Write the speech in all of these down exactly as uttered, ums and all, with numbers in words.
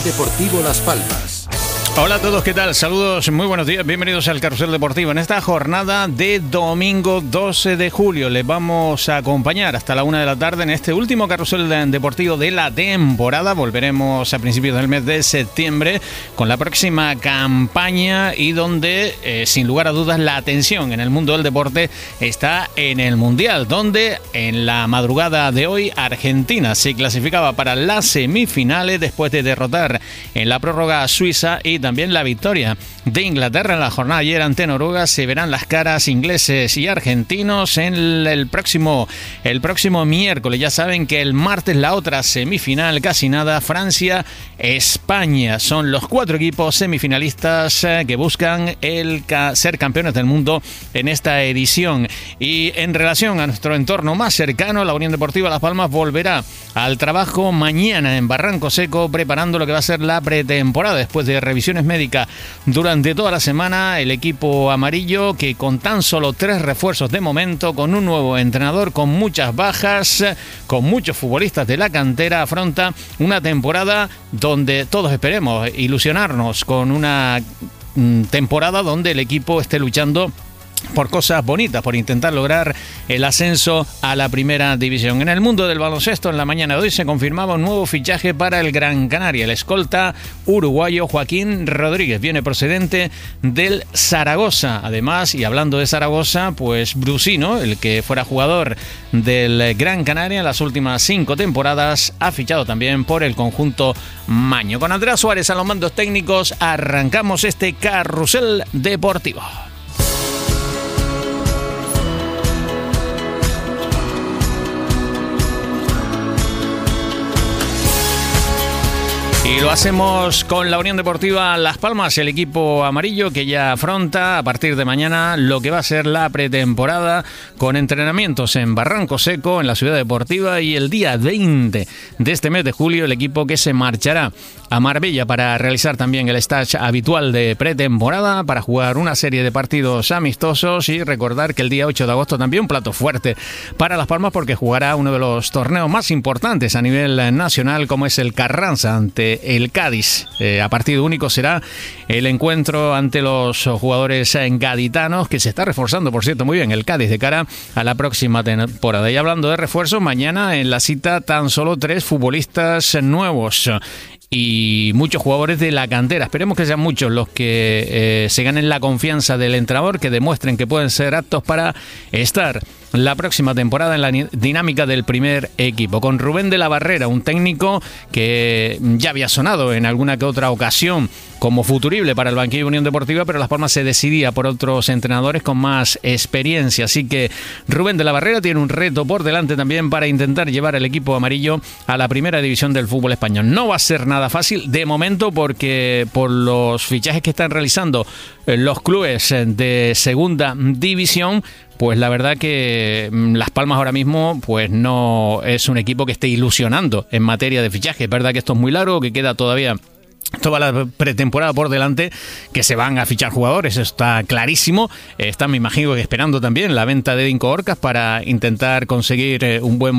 Deportivo Las Palmas. Hola a todos, ¿qué tal? Saludos, muy buenos días, bienvenidos al Carrusel Deportivo. En esta jornada de domingo doce de julio les vamos a acompañar hasta la una de la tarde en este último Carrusel Deportivo de la temporada. Volveremos a principios del mes de septiembre con la próxima campaña y donde, eh, sin lugar a dudas, la atención en el mundo del deporte está en el Mundial, donde en la madrugada de hoy Argentina se clasificaba para las semifinales después de derrotar en la prórroga a Suiza, y también la victoria de Inglaterra en la jornada de ayer ante Noruega. Se verán las caras ingleses y argentinos en el, el próximo el próximo miércoles. Ya saben que el martes la otra semifinal, casi nada, Francia-España. Son los cuatro equipos semifinalistas eh, que buscan el ca- ser campeones del mundo en esta edición. Y en relación a nuestro entorno más cercano, la Unión Deportiva Las Palmas volverá al trabajo mañana en Barranco Seco, preparando lo que va a ser la pretemporada después de revisiones médicas durante toda la semana. El equipo amarillo, que con tan solo tres refuerzos de momento, con un nuevo entrenador, con muchas bajas, con muchos futbolistas de la cantera, afronta una temporada donde todos esperemos ilusionarnos con una mm, temporada donde el equipo esté luchando por cosas bonitas, por intentar lograr el ascenso a la primera división. En el mundo del baloncesto, en la mañana de hoy se confirmaba un nuevo fichaje para el Gran Canaria. El escolta uruguayo Joaquín Rodríguez viene procedente del Zaragoza. Además, y hablando de Zaragoza, pues Brusino, el que fuera jugador del Gran Canaria en las últimas cinco temporadas, ha fichado también por el conjunto maño. Con Andrea Suárez a los mandos técnicos, arrancamos este Carrusel Deportivo. Y lo hacemos con la Unión Deportiva Las Palmas, el equipo amarillo que ya afronta a partir de mañana lo que va a ser la pretemporada, con entrenamientos en Barranco Seco, en la ciudad deportiva, y el día veinte de este mes de julio el equipo que se marchará a Marbella para realizar también el stage habitual de pretemporada, para jugar una serie de partidos amistosos. Y recordar que el día ocho de agosto también un plato fuerte para Las Palmas, porque jugará uno de los torneos más importantes a nivel nacional, como es el Carranza ante el Cádiz. Eh, a partido único será el encuentro ante los jugadores gaditanos, que se está reforzando, por cierto, muy bien el Cádiz de cara a la próxima temporada. Y hablando de refuerzos, mañana en la cita tan solo tres futbolistas nuevos y muchos jugadores de la cantera. Esperemos que sean muchos los que eh, se ganen la confianza del entrenador, que demuestren que pueden ser aptos para estar la próxima temporada en la dinámica del primer equipo. Con Rubén de la Barrera, un técnico que ya había sonado en alguna que otra ocasión como futurible para el banquillo de Unión Deportiva, pero Las Palmas se decidía por otros entrenadores con más experiencia. Así que Rubén de la Barrera tiene un reto por delante también para intentar llevar al equipo amarillo a la primera división del fútbol español. No va a ser nada fácil de momento, porque por los fichajes que están realizando los clubes de segunda división, pues la verdad que Las Palmas ahora mismo pues no es un equipo que esté ilusionando en materia de fichaje. Es verdad que esto es muy largo, que queda todavía toda la pretemporada por delante, que se van a fichar jugadores, eso está clarísimo. Están, me imagino, que esperando también la venta de Dinko Orcas para intentar conseguir un buen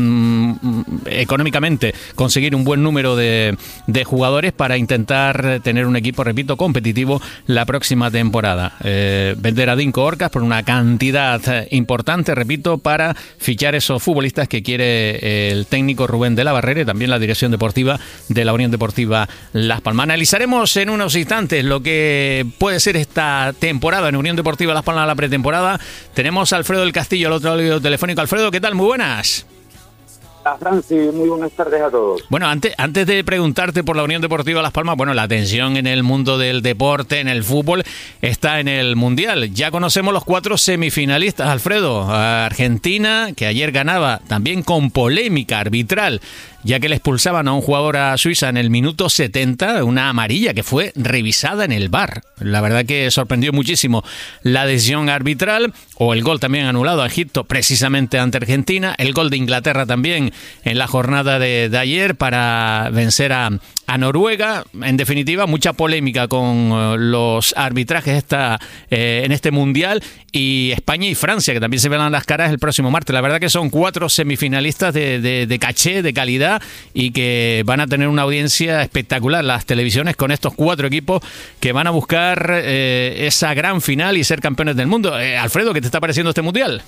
mm, económicamente conseguir un buen número de, de jugadores para intentar tener un equipo, repito, competitivo la próxima temporada. Eh, vender a Dinko Orcas por una cantidad importante, repito, para fichar esos futbolistas que quiere el técnico Rubén de la Barrera y también la dirección deportiva de la Unión Deportiva Las Palmas. Analizaremos en unos instantes lo que puede ser esta temporada en Unión Deportiva Las Palmas, la pretemporada. Tenemos a Alfredo del Castillo al otro lado telefónico. Alfredo, ¿qué tal? Muy buenas. Hola, Francis, muy buenas tardes a todos. Bueno, antes, antes de preguntarte por la Unión Deportiva Las Palmas, bueno, la atención en el mundo del deporte, en el fútbol, está en el Mundial. Ya conocemos los cuatro semifinalistas, Alfredo. Argentina, que ayer ganaba también con polémica arbitral, ya que le expulsaban a un jugador a Suiza en el minuto setenta, una amarilla que fue revisada en el V A R. La verdad que sorprendió muchísimo la decisión arbitral, o el gol también anulado a Egipto precisamente ante Argentina, el gol de Inglaterra también en la jornada de, de ayer para vencer a, a Noruega. En definitiva, mucha polémica con uh, los arbitrajes esta, eh, en este Mundial, y España y Francia, que también se verán las caras el próximo martes. La verdad que son cuatro semifinalistas de, de, de caché, de calidad, ya y que van a tener una audiencia espectacular las televisiones con estos cuatro equipos que van a buscar eh, esa gran final y ser campeones del mundo. Eh, Alfredo, ¿qué te está pareciendo este Mundial?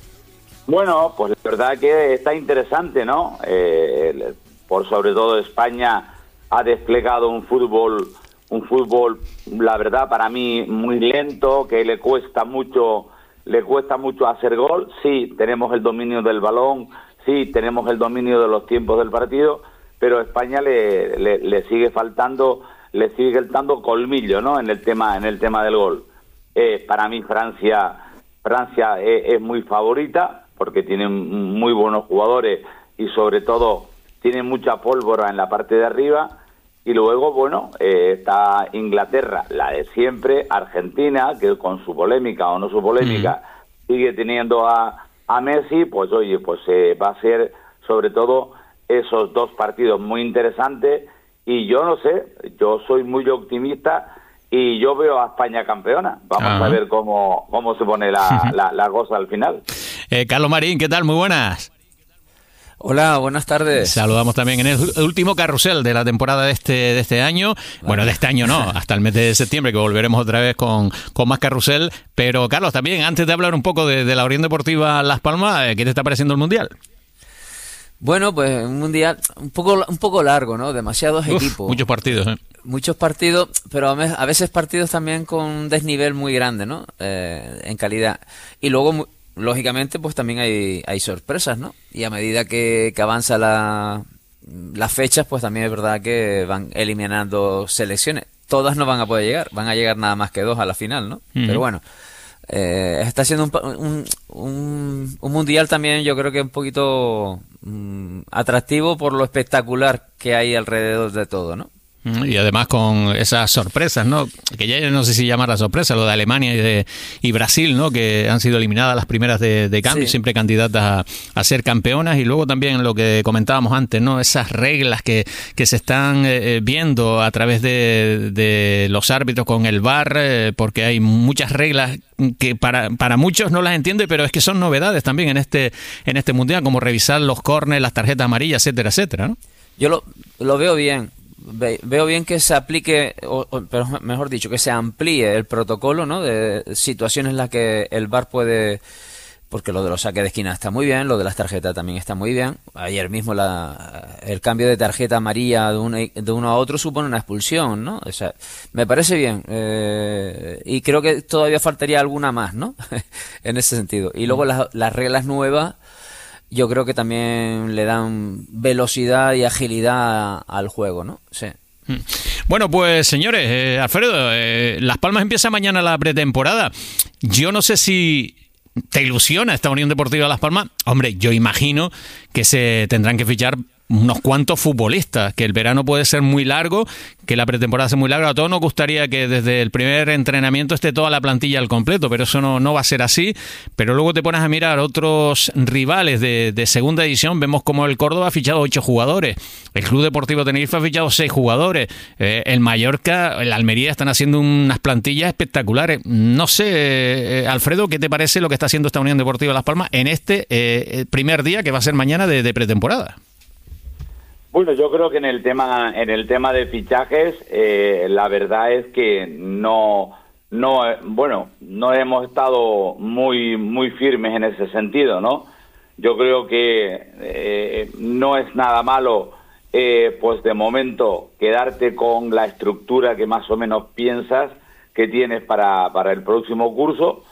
Bueno, pues la verdad que está interesante, ¿no? Eh, por sobre todo España ha desplegado un fútbol, un fútbol, la verdad para mí muy lento, que le cuesta mucho, le cuesta mucho hacer gol. Sí, tenemos el dominio del balón, sí, tenemos el dominio de los tiempos del partido, pero a España le, le, le sigue faltando, le sigue faltando colmillo, ¿no? En el tema, en el tema del gol. Eh, para mí Francia, Francia es, es muy favorita, porque tienen muy buenos jugadores y sobre todo tienen mucha pólvora en la parte de arriba. Y luego, bueno, eh, está Inglaterra, la de siempre, Argentina, que con su polémica o no su polémica mm. sigue teniendo a, a Messi. Pues oye, pues eh, va a ser sobre todo esos dos partidos muy interesantes. Y yo no sé, yo soy muy optimista y yo veo a España campeona. Vamos Ajá. a ver cómo, cómo se pone la, la, la cosa al final. Eh, Carlos Marín, ¿qué tal? Muy buenas. Hola, buenas tardes. Saludamos también en el último carrusel de la temporada de este de este año. Vale. Bueno, de este año no, hasta el mes de septiembre, que volveremos otra vez con, con más carrusel. Pero, Carlos, también, antes de hablar un poco de, de la Unión Deportiva Las Palmas, ¿qué te está pareciendo el Mundial? Bueno, pues un Mundial un poco un poco largo, ¿no? Demasiados Uf, equipos. Muchos partidos, ¿eh? Muchos partidos, pero a veces partidos también con un desnivel muy grande, ¿no? Eh, en calidad. Y luego, lógicamente, pues también hay, hay sorpresas, ¿no? Y a medida que, que avanza la, las fechas, pues también es verdad que van eliminando selecciones. Todas no van a poder llegar, van a llegar nada más que dos a la final, ¿no? Uh-huh. Pero bueno, eh, está siendo un, un, un, un mundial también, yo creo que un poquito mm, atractivo por lo espectacular que hay alrededor de todo, ¿no? Y además con esas sorpresas, ¿no? Que ya no sé si llamarla sorpresa, lo de Alemania y, de, y Brasil, ¿no? Que han sido eliminadas las primeras de, de cambio, sí. siempre candidatas a, a ser campeonas. Y luego también lo que comentábamos antes, ¿no? Esas reglas que, que se están eh, viendo a través de, de los árbitros con el V A R, eh, porque hay muchas reglas que para, para muchos no las entiende, pero es que son novedades también en este, en este mundial, como revisar los córneres, las tarjetas amarillas, etcétera, etcétera, ¿no? Yo lo, lo veo bien. Veo bien que se aplique, o, o, pero mejor dicho, que se amplíe el protocolo, ¿no? De situaciones en las que el V A R puede, porque lo de los saques de esquina está muy bien, lo de las tarjetas también está muy bien. Ayer mismo la, el cambio de tarjeta amarilla de uno, de uno a otro supone una expulsión, ¿no? O sea, me parece bien, eh, y creo que todavía faltaría alguna más, ¿no? En ese sentido. Y luego las, las reglas nuevas, yo creo que también le dan velocidad y agilidad al juego, ¿no? Sí. Bueno, pues señores, eh, Alfredo, eh, Las Palmas empieza mañana la pretemporada. Yo no sé si te ilusiona esta Unión Deportiva Las Palmas. Hombre, yo imagino que se tendrán que fichar unos cuantos futbolistas, que el verano puede ser muy largo, que la pretemporada sea muy larga. A todos nos gustaría que desde el primer entrenamiento esté toda la plantilla al completo, pero eso no, no va a ser así. Pero luego te pones a mirar otros rivales de, de segunda división. Vemos como el Córdoba ha fichado ocho jugadores, el Club Deportivo Tenerife ha fichado seis jugadores, eh, el Mallorca, el Almería están haciendo unas plantillas espectaculares. No sé, eh, Alfredo, ¿qué te parece lo que está haciendo esta Unión Deportiva Las Palmas en este eh, primer día que va a ser mañana de, de pretemporada? Bueno, yo creo que en el tema en el tema de fichajes, eh, la verdad es que no no bueno no hemos estado muy muy firmes en ese sentido, ¿no? Yo creo que eh, no es nada malo, eh, pues de momento quedarte con la estructura que más o menos piensas que tienes para para el próximo curso.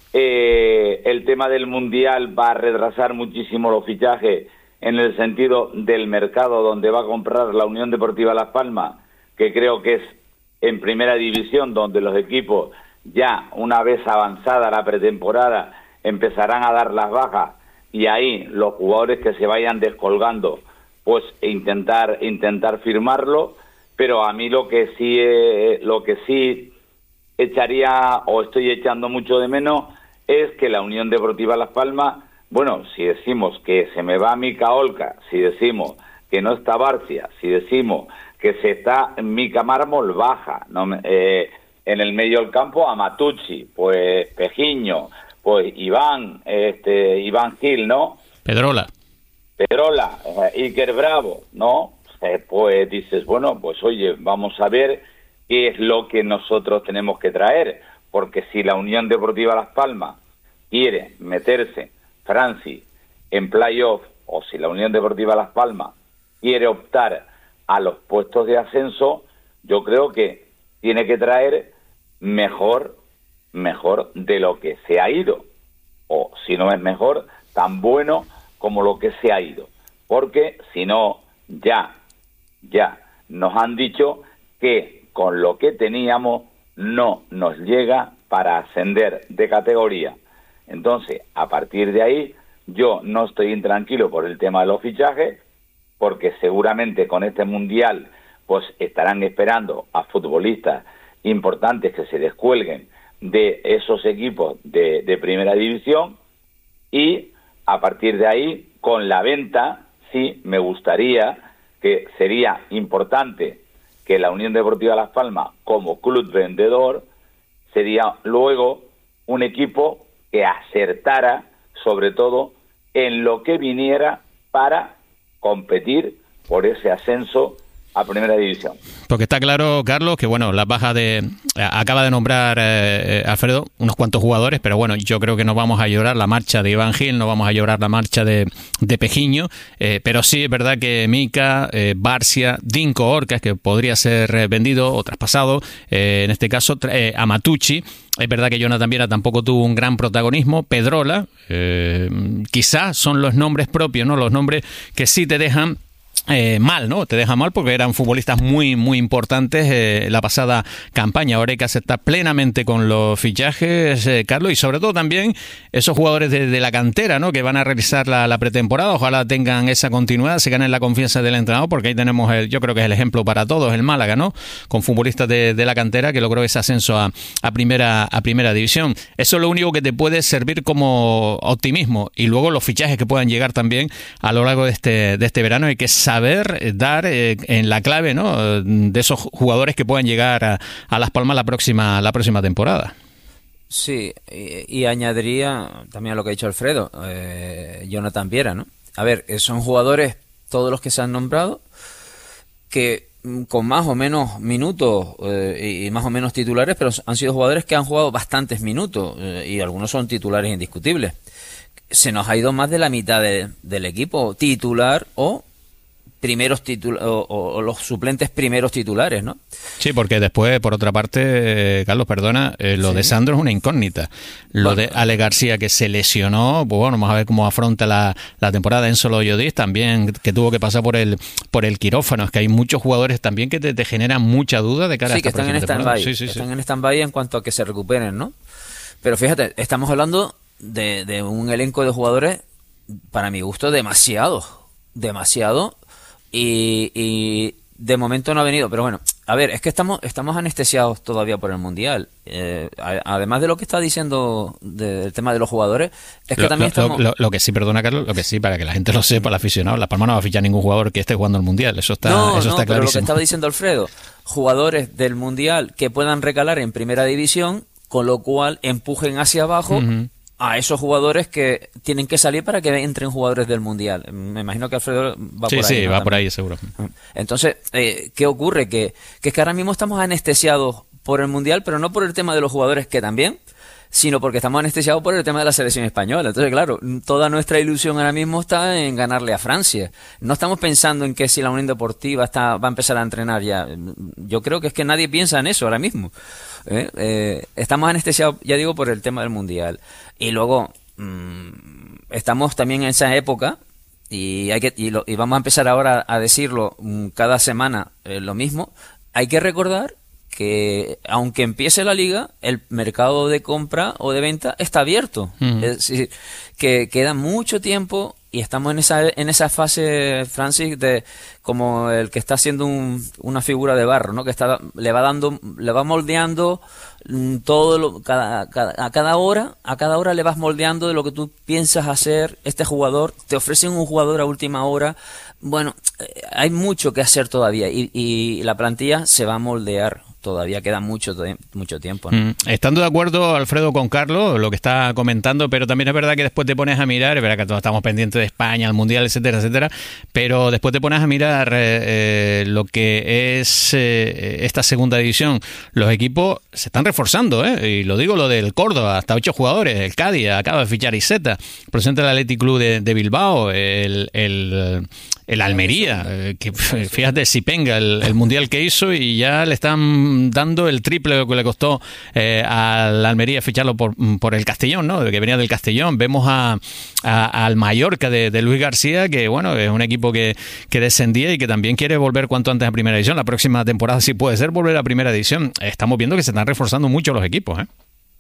Eh, el tema del mundial va a retrasar muchísimo los fichajes, en el sentido del mercado donde va a comprar la Unión Deportiva Las Palmas, que creo que es en primera división, donde los equipos ya una vez avanzada la pretemporada empezarán a dar las bajas, y ahí los jugadores que se vayan descolgando, pues intentar intentar firmarlo. Pero a mí lo que sí eh, lo que sí echaría o estoy echando mucho de menos es que la Unión Deportiva Las Palmas, bueno, si decimos que se me va Mica Olca, si decimos que no está Barcia, si decimos que se está Mica Mármol, baja, ¿no? Eh, en el medio del campo a Matucci, pues Pejiño, pues Iván, este Iván Gil, ¿no? Pedrola. Pedrola, eh, Iker Bravo, ¿no? Eh, pues dices, bueno, pues oye, vamos a ver qué es lo que nosotros tenemos que traer, porque si la Unión Deportiva Las Palmas quiere meterse, Francis, en playoff, o si la Unión Deportiva Las Palmas quiere optar a los puestos de ascenso, yo creo que tiene que traer mejor, mejor de lo que se ha ido, o si no es mejor, tan bueno como lo que se ha ido, porque si no, ya, ya nos han dicho que con lo que teníamos no nos llega para ascender de categoría. Entonces, a partir de ahí, yo no estoy intranquilo por el tema de los fichajes, porque seguramente con este Mundial pues estarán esperando a futbolistas importantes que se descuelguen de esos equipos de, de primera división, y a partir de ahí, con la venta, sí, me gustaría, que sería importante que la Unión Deportiva Las Palmas, como club vendedor, sería luego un equipo que acertara, sobre todo, en lo que viniera para competir por ese ascenso a primera división. Porque está claro, Carlos, que bueno, las bajas de... Acaba de nombrar eh, Alfredo unos cuantos jugadores, pero bueno, yo creo que no vamos a llorar la marcha de Iván Gil, no vamos a llorar la marcha de, de Pejiño, eh, pero sí es verdad que Mica, eh, Barcia, Dinko Orcas, que podría ser vendido o traspasado, eh, en este caso eh, Amatucci. Es verdad que Jonathan Viera tampoco tuvo un gran protagonismo. Pedrola, eh, quizás son los nombres propios, ¿no? Los nombres que sí te dejan Eh, mal, ¿no? Te deja mal porque eran futbolistas muy, muy importantes eh, la pasada campaña. Ahora hay que aceptar plenamente con los fichajes, eh, Carlos, y sobre todo también esos jugadores de, de la cantera, ¿no? Que van a realizar la, la pretemporada. Ojalá tengan esa continuidad, se ganen la confianza del entrenador, porque ahí tenemos, el, yo creo que es el ejemplo para todos, el Málaga, ¿no? Con futbolistas de, de la cantera que logró ese ascenso a, a primera a primera división. Eso es lo único que te puede servir como optimismo, y luego los fichajes que puedan llegar también a lo largo de este, de este verano. Hay que saber dar eh, en la clave, ¿no? De esos jugadores que puedan llegar a, a Las Palmas la próxima la próxima temporada. Sí, y, y añadiría también a lo que ha dicho Alfredo, eh, Jonathan Viera, ¿no? A ver, son jugadores, todos los que se han nombrado, que con más o menos minutos eh, y más o menos titulares, pero han sido jugadores que han jugado bastantes minutos eh, y algunos son titulares indiscutibles. Se nos ha ido más de la mitad de, del equipo titular o primeros titul o, o los suplentes primeros titulares, ¿no? Sí, porque después, por otra parte, eh, Carlos, perdona, eh, lo sí. de Sandro es una incógnita. Lo bueno, de Ale García, que se lesionó, pues bueno, vamos a ver cómo afronta la, la temporada. Enzo Loyodis también, que tuvo que pasar por el por el quirófano. Es que hay muchos jugadores también que te, te generan mucha duda de cara sí, a esta que están en stand-by, sí, sí, están sí. en stand-by en cuanto a que se recuperen, ¿no? Pero fíjate, estamos hablando de, de un elenco de jugadores, para mi gusto, demasiado, demasiado. Y, y de momento no ha venido, pero bueno, a ver, es que estamos estamos anestesiados todavía por el Mundial. Eh, a, además de lo que está diciendo del tema de los jugadores, es que lo, también lo, estamos... Lo, lo que sí, perdona Carlos, lo que sí, para que la gente lo sepa, el aficionado, Las Palmas no va a fichar ningún jugador que esté jugando el Mundial, eso está, no, eso no, está clarísimo. Pero lo que estaba diciendo Alfredo, jugadores del Mundial que puedan recalar en Primera División, con lo cual empujen hacia abajo... Uh-huh. a esos jugadores que tienen que salir para que entren jugadores del Mundial. Me imagino que Alfredo va sí, por ahí. Sí, sí, ¿no? va También. por ahí seguro. Entonces, eh, ¿qué ocurre? Que, que es que ahora mismo estamos anestesiados por el Mundial, pero no por el tema de los jugadores, que también, sino porque estamos anestesiados por el tema de la selección española. Entonces, claro, toda nuestra ilusión ahora mismo está en ganarle a Francia. No estamos pensando en que si la Unión Deportiva está, va a empezar a entrenar ya. Yo creo que es que nadie piensa en eso ahora mismo. ¿Eh? Eh, estamos anestesiados, ya digo, por el tema del Mundial. Y luego... estamos también en esa época y hay que y, lo, y vamos a empezar ahora a decirlo cada semana eh, lo mismo. Hay que recordar que aunque empiece la liga, el mercado de compra o de venta está abierto. Uh-huh. Es decir, que queda mucho tiempo y estamos en esa en esa fase, Francis, de como el que está haciendo un, una figura de barro, ¿no? Que está le va dando, le va moldeando todo lo, cada, cada, a cada hora, a cada hora le vas moldeando de lo que tú piensas hacer. Este jugador, te ofrecen un jugador a última hora. Bueno, hay mucho que hacer todavía y, y la plantilla se va a moldear. todavía queda mucho mucho tiempo, ¿no? Mm. Estando de acuerdo, Alfredo, con Carlos, lo que está comentando, pero también es verdad que después te pones a mirar, es verdad que todos estamos pendientes de España, el Mundial, etcétera, etcétera, pero después te pones a mirar eh, eh, lo que es eh, esta segunda división. Los equipos se están reforzando, ¿eh? Y lo digo lo del Córdoba, hasta ocho jugadores, el Cádiz acaba de fichar Iseta, presidente del Athletic Club de, de Bilbao, el... el El Almería, eh, que fíjate, Sipenga, el, el mundial que hizo, y ya le están dando el triple de lo que le costó eh, al Almería ficharlo por, por el Castellón, ¿no? Que venía del Castellón. Vemos a, a al Mallorca de, de Luis García, que bueno, es un equipo que, que descendía y que también quiere volver cuanto antes a Primera División. La próxima temporada, si puede ser, volver a Primera División. Estamos viendo que se están reforzando mucho los equipos, ¿eh?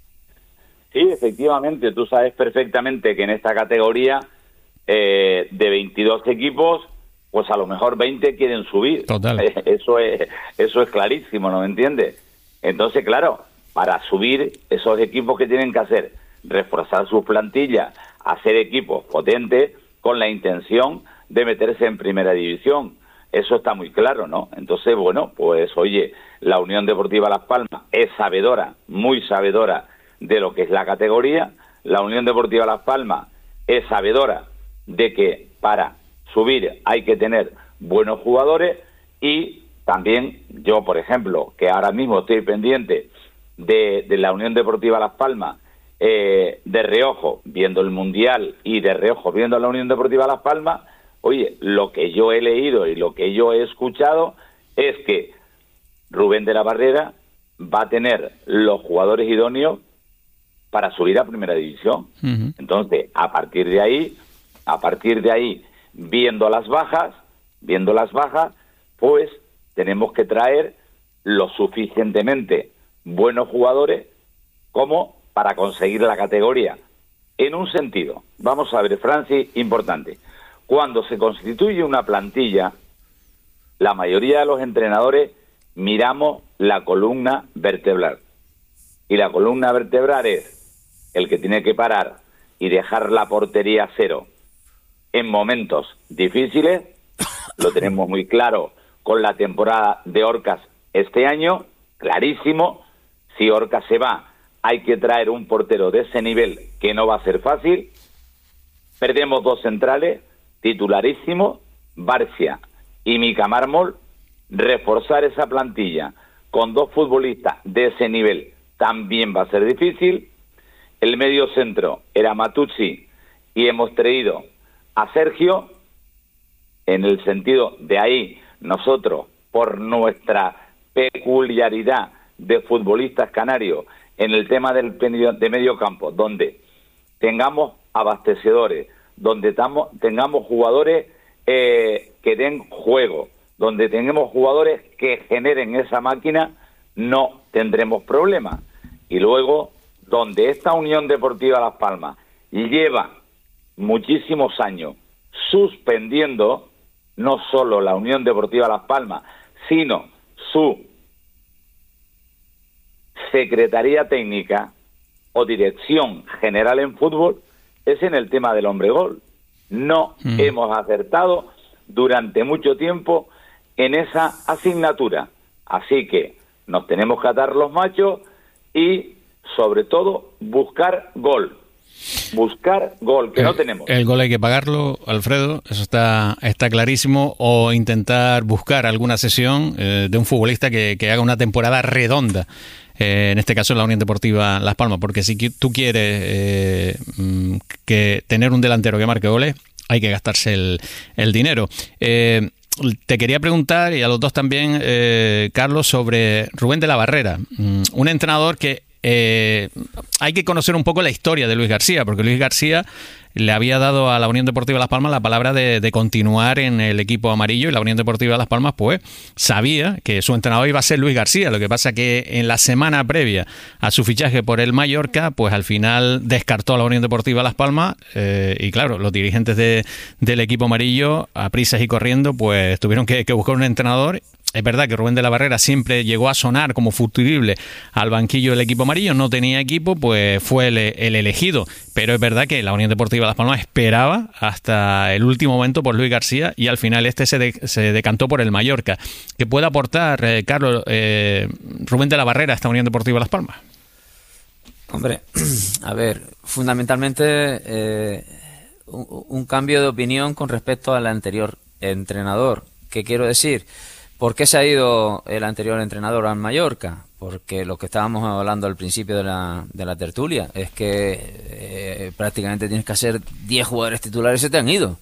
Sí, efectivamente. Tú sabes perfectamente que en esta categoría eh, de veintidós equipos, pues a lo mejor veinte quieren subir. Total. Eso es, eso es clarísimo, ¿no me entiendes? Entonces, claro, para subir, esos equipos que tienen que hacer, reforzar sus plantillas, hacer equipos potentes con la intención de meterse en Primera División. Eso está muy claro, ¿no? Entonces, bueno, pues oye, la Unión Deportiva Las Palmas es sabedora, muy sabedora de lo que es la categoría. La Unión Deportiva Las Palmas es sabedora de que para subir hay que tener buenos jugadores, y también yo, por ejemplo, que ahora mismo estoy pendiente de, de la Unión Deportiva Las Palmas, eh, de reojo viendo el Mundial y de reojo viendo a la Unión Deportiva Las Palmas, oye, lo que yo he leído y lo que yo he escuchado es que Rubén de la Barrera va a tener los jugadores idóneos para subir a Primera División. Uh-huh. Entonces, a partir de ahí, a partir de ahí, viendo las bajas, viendo las bajas, pues tenemos que traer lo suficientemente buenos jugadores como para conseguir la categoría. En un sentido, vamos a ver, Francis, importante, cuando se constituye una plantilla, la mayoría de los entrenadores miramos la columna vertebral. Y la columna vertebral es el que tiene que parar y dejar la portería a cero en momentos difíciles. Lo tenemos muy claro con la temporada de Orcas este año, clarísimo. Si Orcas se va, hay que traer un portero de ese nivel, que no va a ser fácil. Perdemos dos centrales, titularísimos, Barcia y Mica Mármol. Reforzar esa plantilla con dos futbolistas de ese nivel también va a ser difícil. El medio centro era Matuzzi y hemos traído a Sergio. En el sentido de ahí, nosotros, por nuestra peculiaridad de futbolistas canarios en el tema del de medio campo, donde tengamos abastecedores, donde tamo, tengamos jugadores eh, que den juego, donde tengamos jugadores que generen esa máquina, no tendremos problemas. Y luego, donde esta Unión Deportiva Las Palmas lleva muchísimos años suspendiendo, no solo la Unión Deportiva Las Palmas, sino su Secretaría Técnica o Dirección General en Fútbol, es en el tema del hombre gol. No mm. hemos acertado durante mucho tiempo en esa asignatura. Así que nos tenemos que atar los machos y, sobre todo, buscar gol. Buscar gol, que el, no tenemos. El gol hay que pagarlo, Alfredo, eso está está clarísimo, o intentar buscar alguna sesión eh, de un futbolista que, que haga una temporada redonda, eh, en este caso en la Unión Deportiva Las Palmas, porque si tú quieres eh, que tener un delantero que marque goles, hay que gastarse el, el dinero. Eh, Te quería preguntar, y a los dos también, eh, Carlos, sobre Rubén de la Barrera, un entrenador que eh, hay que conocer un poco la historia de Luis García, porque Luis García le había dado a la Unión Deportiva Las Palmas la palabra de, de continuar en el equipo amarillo, y la Unión Deportiva Las Palmas pues sabía que su entrenador iba a ser Luis García. Lo que pasa que en la semana previa a su fichaje por el Mallorca, pues al final descartó a la Unión Deportiva Las Palmas, eh, y claro, los dirigentes de, del equipo amarillo, a prisas y corriendo, pues tuvieron que, que buscar un entrenador, es verdad que Rubén de la Barrera siempre llegó a sonar como futurible al banquillo del equipo amarillo, no tenía equipo, pues fue el, el elegido. Pero es verdad que la Unión Deportiva Las Palmas esperaba hasta el último momento por Luis García y al final este se, de, se decantó por el Mallorca. ¿Qué puede aportar, eh, Carlos, eh, Rubén de la Barrera a esta Unión Deportiva Las Palmas? Hombre, a ver, fundamentalmente eh, un, un cambio de opinión con respecto al anterior entrenador. ¿Qué quiero decir? ¿Por qué se ha ido el anterior entrenador al Mallorca? Porque lo que estábamos hablando al principio de la, de la tertulia es que eh, prácticamente tienes que hacer diez jugadores titulares y se te han ido.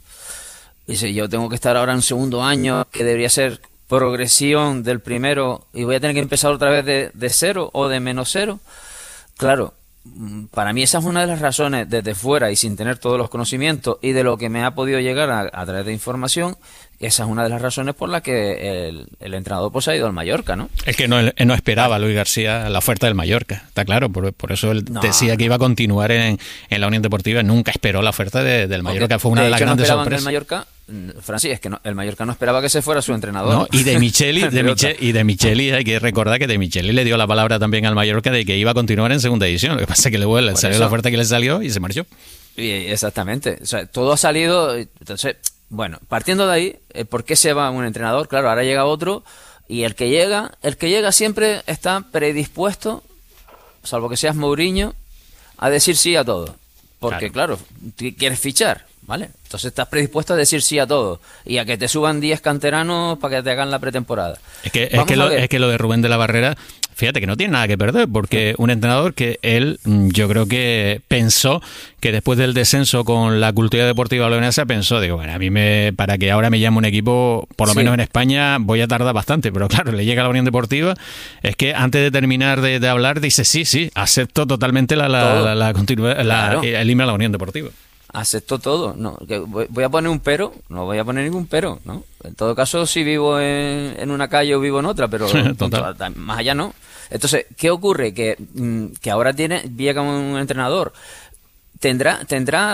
Dice, yo tengo que estar ahora en segundo año, que debería ser progresión del primero, y voy a tener que empezar otra vez de, de cero o de menos cero. Claro, para mí esa es una de las razones, desde fuera y sin tener todos los conocimientos y de lo que me ha podido llegar a, a través de información, esa es una de las razones por las que el, el entrenador pues ha ido al Mallorca, ¿no? Es que no, él no esperaba a Luis García la oferta del Mallorca, está claro, por, por eso él no, decía que iba a continuar en, en la Unión Deportiva, nunca esperó la oferta de, del Mallorca, Porque, fue una de, de las hecho, grandes no sorpresas. El Mallorca, Francis, es que no, el Mallorca no esperaba que se fuera su entrenador. No, y de Micheli, de Micheli, y de Micheli hay que recordar que de Micheli le dio la palabra también al Mallorca de que iba a continuar en segunda división, lo que pasa es que luego le salió eso. la oferta que le salió y se marchó. Y, exactamente, o sea, todo ha salido, entonces, bueno, partiendo de ahí, ¿por qué se va un entrenador? Claro, ahora llega otro y el que llega, el que llega siempre está predispuesto, salvo que seas Mourinho, a decir sí a todo, porque claro, claro quieres fichar, ¿vale? Entonces estás predispuesto a decir sí a todo y a que te suban diez canteranos para que te hagan la pretemporada. Es que, es que, lo, es que lo de Rubén de la Barrera, fíjate que no tiene nada que perder, porque un entrenador que él, yo creo que pensó que después del descenso con la Cultura Deportiva Leonesa, pensó, digo, bueno, a mí me para que ahora me llame un equipo, por lo sí. menos en España, voy a tardar bastante, pero claro, le llega a la Unión Deportiva, es que antes de terminar de, de hablar, dice, sí, sí, acepto totalmente la, la, la, la, la, continu- la claro. el himno a la Unión Deportiva. Acepto todo, no, que voy a poner un pero, no voy a poner ningún pero, ¿no? En todo caso, si vivo en, en una calle o vivo en otra, pero total. Más allá no. Entonces, ¿qué ocurre? Que, que ahora tiene, llega un entrenador, tendrá, tendrá